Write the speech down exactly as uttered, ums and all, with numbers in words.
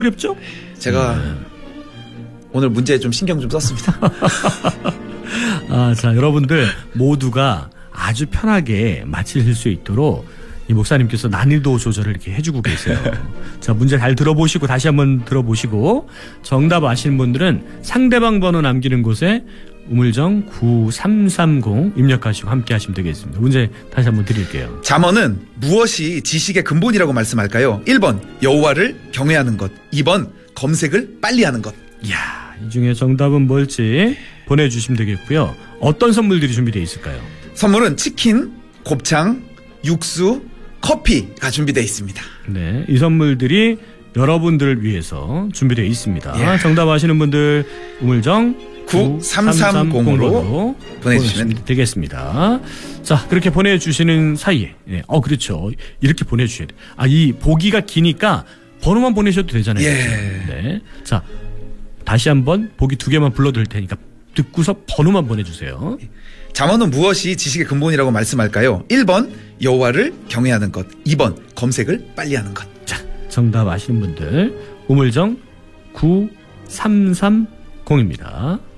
어렵죠? 제가 네. 오늘 문제에 좀 신경 좀 썼습니다. 아, 자, 여러분들 모두가 아주 편하게 맞히실 수 있도록 이 목사님께서 난이도 조절을 이렇게 해주고 계세요. 자, 문제 잘 들어보시고 다시 한번 들어보시고 정답 아시는 분들은 상대방 번호 남기는 곳에 우물정 구삼삼공 입력하시고 함께 하시면 되겠습니다. 문제 다시 한번 드릴게요. 잠언은 무엇이 지식의 근본이라고 말씀할까요? 일 번 여호와를 경외하는 것, 이 번 검색을 빨리 하는 것. 이야, 이 중에 정답은 뭘지 보내주시면 되겠고요. 어떤 선물들이 준비되어 있을까요? 선물은 치킨, 곱창, 육수, 커피가 준비되어 있습니다. 네, 이 선물들이 여러분들을 위해서 준비되어 있습니다. 예. 정답 아시는 분들 우물정 구삼삼공으로 보내주시면 되겠습니다. 자, 그렇게 보내주시는 사이에, 네. 어, 그렇죠. 이렇게 보내주셔야 돼요. 아, 이 보기가 기니까 번호만 보내셔도 되잖아요. 예. 네. 자, 다시 한번 보기 두 개만 불러드릴 테니까 듣고서 번호만 보내주세요. 잠언은 무엇이 지식의 근본이라고 말씀할까요? 일 번 여호와를 경외하는 것, 이 번 검색을 빨리 하는 것. 자, 정답 아시는 분들 우물정 구삼삼공입니다.